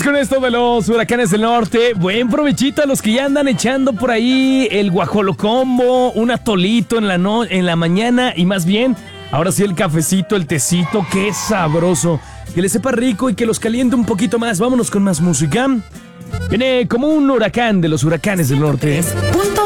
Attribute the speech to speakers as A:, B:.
A: Vamos con esto de los huracanes del norte. Buen provechito a los que ya andan echando por ahí el guajolocombo, un atolito en la mañana y más bien, ahora sí el cafecito, el tecito, qué sabroso. Que les sepa rico y que los caliente un poquito más. Vámonos con más música. Viene como un huracán de los huracanes del norte.